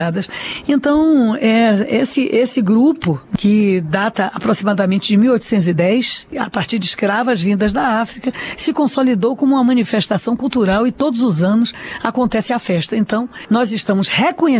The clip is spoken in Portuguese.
Então, esse grupo, que data aproximadamente de 1810, a partir de escravas vindas da África, se consolidou como uma manifestação cultural e todos os anos acontece a festa. Então, nós estamos reconhecendo